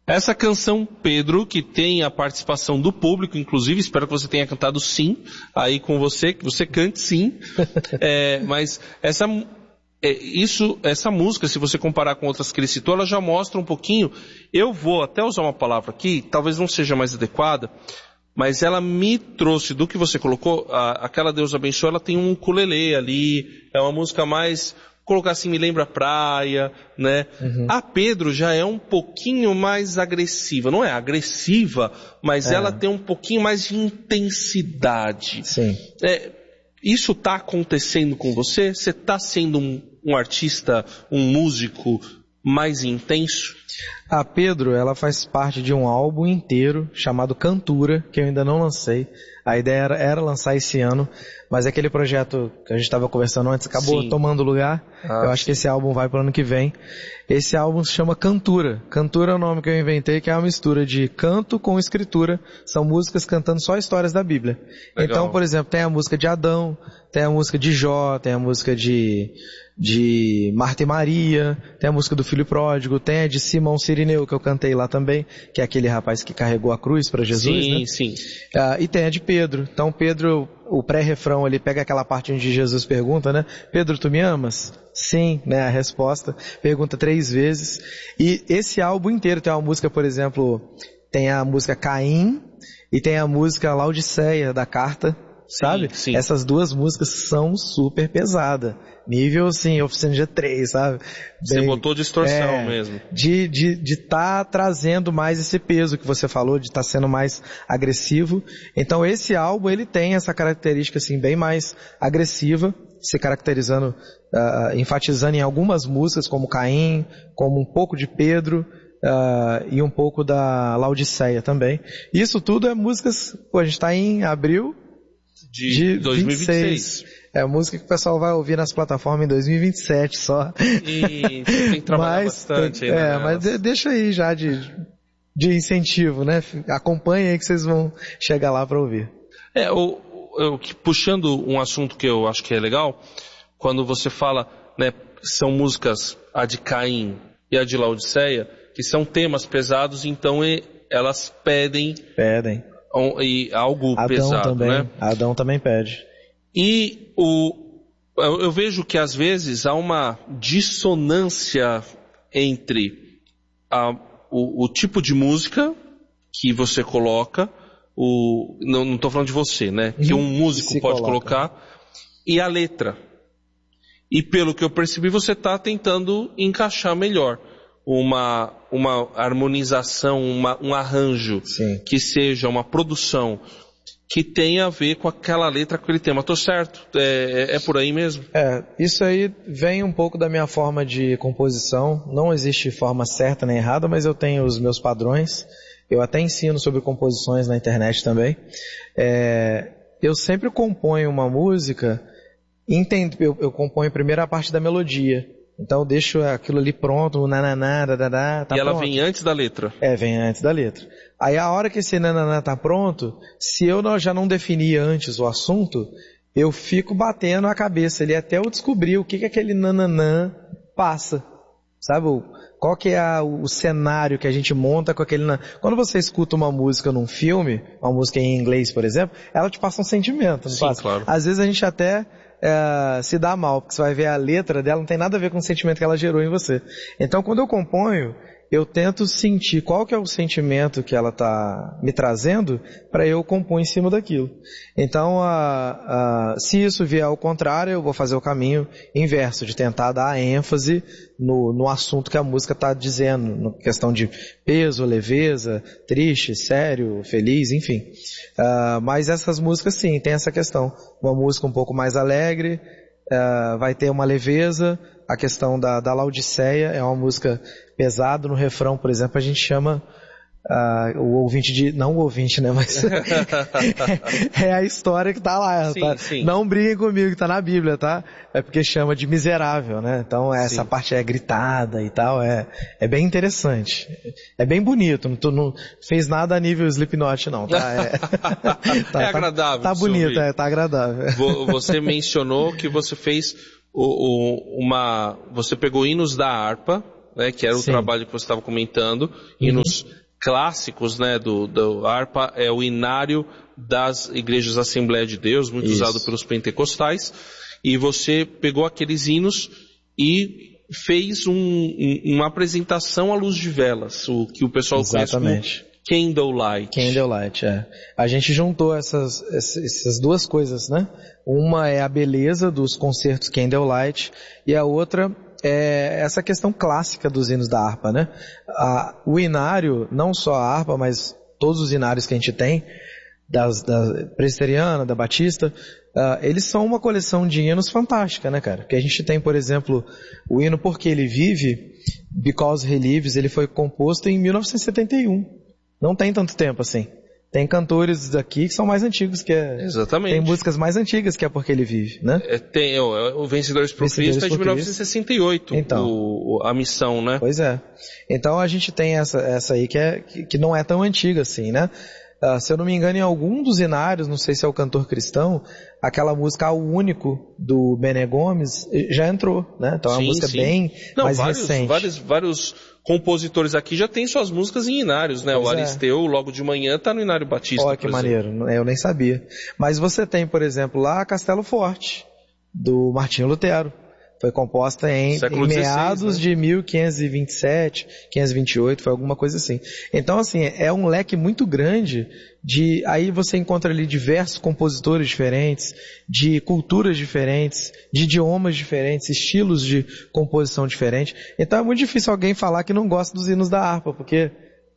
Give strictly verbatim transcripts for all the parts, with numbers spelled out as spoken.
Essa canção, Pedro, que tem a participação do público, inclusive, espero que você tenha cantado sim, aí com você, que você cante sim, é, mas essa, é, isso, essa música, se você comparar com outras que ele citou, ela já mostra um pouquinho, eu vou até usar uma palavra aqui, talvez não seja mais adequada, mas ela me trouxe do que você colocou, a, aquela Deus abençoe, ela tem um ukulele ali, é uma música mais... colocar assim, me lembra praia, né? Uhum. A Pedro já é um pouquinho mais agressiva. Não é agressiva, mas é. ela tem um pouquinho mais de intensidade. Sim. É, isso está acontecendo com você? Você está sendo um, um artista, um músico mais intenso? A Pedro, ela faz parte de um álbum inteiro chamado Cantura, que eu ainda não lancei. A ideia era, era lançar esse ano, mas aquele projeto que a gente estava conversando antes acabou Sim. tomando lugar. Ah, eu acho sim. que esse álbum vai para o ano que vem. Esse álbum se chama Cantura. Cantura é o nome que eu inventei, que é uma mistura de canto com escritura. São músicas cantando só histórias da Bíblia. Legal. Então, por exemplo, tem a música de Adão, tem a música de Jó, tem a música de, de Marta e Maria, tem a música do Filho Pródigo, tem a de Simão Cirineu, que eu cantei lá também, que é aquele rapaz que carregou a cruz para Jesus, sim, né? Sim, sim. Uh, e tem a de Pedro. Então Pedro, o pré-refrão ali, pega aquela parte onde Jesus pergunta, né? Pedro, tu me amas? Sim, né? A resposta. Pergunta três vezes. E esse álbum inteiro tem uma música, por exemplo, tem a música Caim e tem a música Laodiceia, da carta, sabe? Sim, sim. Essas duas músicas são super pesadas. Nível, assim, Oficina G três, sabe? Você Bem, botou distorção é, mesmo. De de de tá trazendo mais esse peso que você falou, de estar tá sendo mais agressivo. Então esse álbum, ele tem essa característica, assim, bem mais agressiva, se caracterizando, uh, enfatizando em algumas músicas, como Caim, como um pouco de Pedro, uh, e um pouco da Laodiceia também. Isso tudo é músicas, pô, a gente tá em abril de, de dois mil e vinte e seis. vinte e seis. É a música que o pessoal vai ouvir nas plataformas em dois mil e vinte e sete só. E tem que trabalhar mas, bastante tem, ainda. É, mas de, deixa aí já de, de incentivo, né? Acompanha aí que vocês vão chegar lá para ouvir. É, o, o, puxando um assunto que eu acho que é legal, quando você fala, né, são músicas, a de Caim e a de Laodiceia, que são temas pesados, então e, elas pedem... Pedem. Um, e algo Adão pesado, também, né? Adão também pede. E o, eu, eu vejo que às vezes há uma dissonância entre a, o, o tipo de música que você coloca, o, não estou falando de você, né? Que um músico Se pode coloca. colocar, e a letra. E pelo que eu percebi, você está tentando encaixar melhor uma, uma harmonização, uma, um arranjo Sim. que seja uma produção que tenha a ver com aquela letra, com aquele tema. Tô certo? É, é, é por aí mesmo? É, isso aí vem um pouco da minha forma de composição. Não existe forma certa nem errada, mas eu tenho os meus padrões. Eu até ensino sobre composições na internet também. É, eu sempre componho uma música, entendo, eu, eu componho primeiro a parte da melodia. Então eu deixo aquilo ali pronto, nananá, dadadá, tá E ela pronto. vem antes da letra? É, vem antes da letra. Aí a hora que esse nananá tá pronto, se eu não, já não definir antes o assunto, eu fico batendo a cabeça ali até eu descobrir o que que aquele nananã passa. Sabe? Qual que é a, o cenário que a gente monta com aquele... Quando você escuta uma música num filme, uma música em inglês, por exemplo, ela te passa um sentimento, não Sim, passa? Claro. Às vezes a gente até... É, se dá mal, porque você vai ver a letra dela, não tem nada a ver com o sentimento que ela gerou em você. Então, quando eu componho, eu tento sentir qual que é o sentimento que ela está me trazendo para eu compor em cima daquilo. Então, a, a, se isso vier ao contrário, eu vou fazer o caminho inverso, de tentar dar ênfase no, no assunto que a música está dizendo, na questão de peso, leveza, triste, sério, feliz, enfim. Uh, mas essas músicas, sim, tem essa questão. Uma música um pouco mais alegre, uh, vai ter uma leveza. A questão da, da Laodiceia é uma música pesada. No refrão, por exemplo, a gente chama uh, o ouvinte de... Não o ouvinte, né? Mas é a história que tá lá. Sim, tá? sim. Não briguem comigo, que tá na Bíblia, tá? É porque chama de miserável, né? Então essa Sim. parte é gritada e tal. É, é bem interessante. É bem bonito. Não, tu não fez nada a nível Slipknot, não. Tá? É, tá, é agradável. Tá, tá bonito, é, tá agradável. Você mencionou que você fez o, o, uma... Você pegou hinos da harpa, né, que era o Sim. trabalho que você estava comentando, hinos uhum. clássicos, né, do, do harpa, é o inário das igrejas Assembleia de Deus, muito Isso. usado pelos pentecostais, e você pegou aqueles hinos e fez um, um, uma apresentação à luz de velas, o que o pessoal Exatamente. conhece como Candlelight. Candlelight, é. A gente juntou essas, essas duas coisas, né? Uma é a beleza dos concertos Candlelight e a outra é essa questão clássica dos hinos da harpa, né? A, o inário, não só a harpa, mas todos os inários que a gente tem, das, da presbiteriana, da batista, uh, eles são uma coleção de hinos fantástica, né, cara? Que a gente tem, por exemplo, o hino Porque Ele Vive, Because He Lives, ele foi composto em mil novecentos e setenta e um. Não tem tanto tempo assim. Tem cantores daqui que são mais antigos que é... Exatamente. Tem músicas mais antigas que é Porque Ele Vive, né? É, tem, ó, o Vencedores por Vencedores Cristo é de mil novecentos e sessenta e oito, então, o, a missão, né? Pois é. Então a gente tem essa, essa aí que, é, que, que não é tão antiga assim, né? Uh, se eu não me engano, em algum dos inários, não sei se é o Cantor Cristão, aquela música Ao Único, do Bené Gomes, já entrou, né? Então é uma sim, música sim. bem não, mais vários, recente. Vários, vários compositores aqui já têm suas músicas em inários, né? Pois o Aristeu, é. logo de manhã, tá no Inário Batista. Olha que maneiro, eu nem sabia. Mas você tem, por exemplo, lá Castelo Forte, do Martinho Lutero. Foi composta em, em meados né? de mil quinhentos e vinte e sete, quinhentos e vinte e oito, foi alguma coisa assim. Então, assim, é um leque muito grande de... Aí você encontra ali diversos compositores diferentes, de culturas diferentes, de idiomas diferentes, estilos de composição diferentes. Então é muito difícil alguém falar que não gosta dos hinos da harpa, porque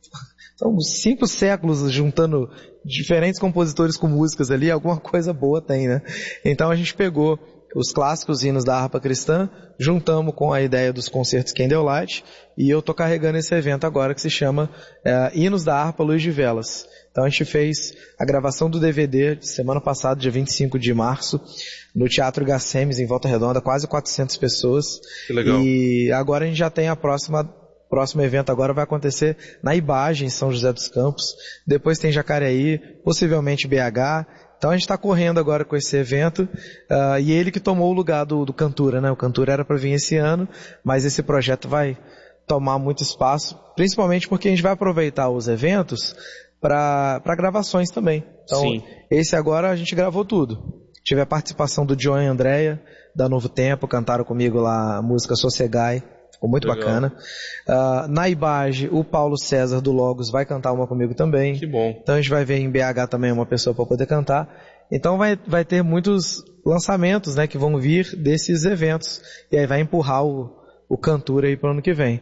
são cinco séculos juntando diferentes compositores com músicas ali, alguma coisa boa tem, né? Então a gente pegou os clássicos hinos da harpa cristã, juntamos com a ideia dos concertos Candlelight, e eu tô carregando esse evento agora que se chama é, Hinos da Harpa Luz de Velas. Então a gente fez a gravação do D V D de semana passada, dia vinte e cinco de março, no Teatro Gassemes, em Volta Redonda, quase quatrocentas pessoas. Que legal. E agora a gente já tem a próxima... próximo evento agora vai acontecer na Ibage, em São José dos Campos. Depois tem Jacareí, possivelmente B H. Então a gente está correndo agora com esse evento, uh, e ele que tomou o lugar do, do Cantura, né? O Cantura era para vir esse ano, mas esse projeto vai tomar muito espaço, principalmente porque a gente vai aproveitar os eventos para gravações também. Então, Sim. esse agora a gente gravou tudo. Tive a participação do John e Andréia, da Novo Tempo, cantaram comigo lá a música Sossegai. Ficou muito Legal. bacana. Uh, na Ibage, o Paulo César do Logos vai cantar uma comigo também. Que bom. Então a gente vai ver em B H também uma pessoa para poder cantar. Então vai, vai ter muitos lançamentos, né, que vão vir desses eventos. E aí vai empurrar o, o Cantura aí para o ano que vem.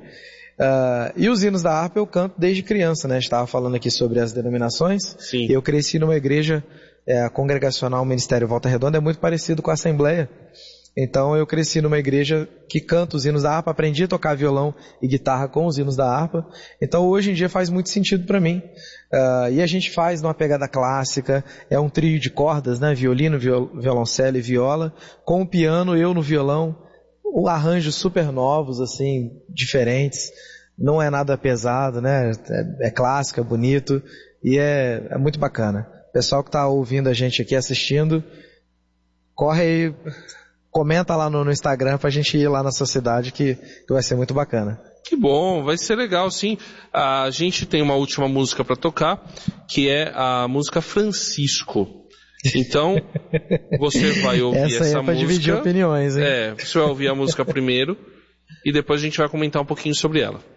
Uh, e os hinos da harpa eu canto desde criança, né? A gente estava falando aqui sobre as denominações. Sim. Eu cresci numa igreja é, congregacional, o Ministério Volta Redonda é muito parecido com a Assembleia. Então eu cresci numa igreja que canta os hinos da harpa, aprendi a tocar violão e guitarra com os hinos da harpa. Então hoje em dia faz muito sentido para mim. Uh, e a gente faz numa pegada clássica, é um trio de cordas, né? Violino, viol, violoncelo e viola, com o piano, eu no violão, o arranjos super novos, assim, diferentes. Não é nada pesado, né? É, é clássico, é bonito e é, é muito bacana. O pessoal que está ouvindo a gente aqui, assistindo, corre aí... Comenta lá no, no Instagram pra gente ir lá na sua cidade que, que vai ser muito bacana. Que bom, vai ser legal, sim. A gente tem uma última música para tocar, que é a música Francisco. Então, você vai ouvir essa, essa é pra música. Dividir opiniões, hein? É, você vai ouvir a música primeiro e depois a gente vai comentar um pouquinho sobre ela.